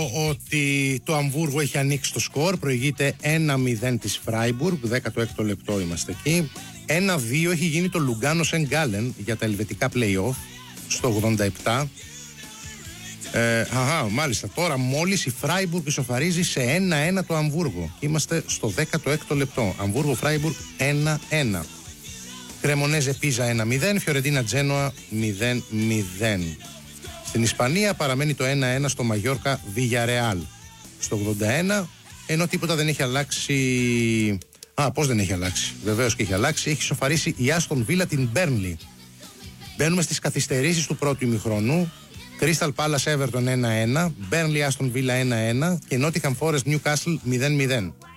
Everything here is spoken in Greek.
ότι το Αμβούργο έχει ανοίξει το σκορ. Προηγείται 1-0 της Φράιμπουργκ, 16ο λεπτό είμαστε εκεί. 1-2 έχει γίνει το Λουγκάνο Σεν Γκάλεν για τα ελβετικά play-off στο 87. Μάλιστα, τώρα μόλις η Φράιμπουργκ ισοφαρίζει σε 1-1 το Αμβούργο. Είμαστε στο 16ο λεπτό. Αμβούργο Φράιμπουργκ 1-1. Κρεμονέζε Πίζα 1-0, Φιωρεντίνα Τζένοα 0-0. Στην Ισπανία παραμένει το 1-1 στο Μαγιόρκα Βιγιαρεάλ στο 81, ενώ τίποτα δεν έχει αλλάξει. Πώς δεν έχει αλλάξει? Βεβαίως και έχει αλλάξει. Έχει ισοφαρίσει η Άστον Βίλα την Μπέρνλι. Μπαίνουμε στις καθυστερήσεις του πρώτου ημιχρόνου. Crystal Palace Everton 1-1, Burnley Aston Villa 1-1 και Nottingham Forest Newcastle 0-0.